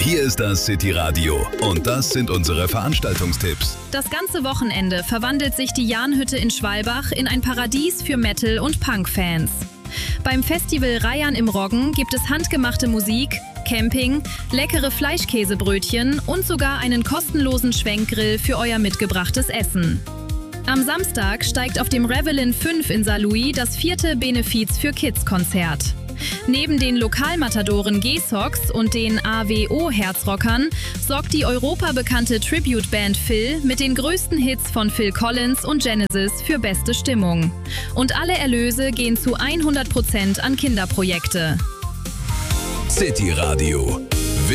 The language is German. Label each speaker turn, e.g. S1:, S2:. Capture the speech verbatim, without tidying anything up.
S1: Hier ist das City Radio und das sind unsere Veranstaltungstipps.
S2: Das ganze Wochenende verwandelt sich die Jahnhütte in Schwalbach in ein Paradies für Metal- und Punk-Fans. Beim Festival Reiern im Roggen gibt es handgemachte Musik, Camping, leckere Fleischkäsebrötchen und sogar einen kostenlosen Schwenkgrill für euer mitgebrachtes Essen. Am Samstag steigt auf dem Revelin fünf in Saarlouis das vierte Benefiz für Kids-Konzert. Neben den Lokalmatadoren G-Sox und den A W O-Herzrockern sorgt die europabekannte Tribute-Band Phil mit den größten Hits von Phil Collins und Genesis für beste Stimmung. Und alle Erlöse gehen zu hundert Prozent an Kinderprojekte.
S1: City Radio.